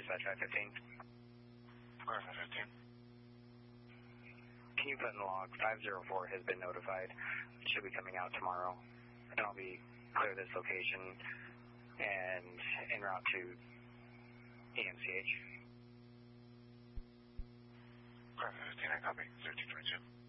Dispatch 515. Square 515. Can you put in the log 504 has been notified? It should be coming out tomorrow. And I'll be clear this location and en route to EMCH. Square 515, I copy. 1322.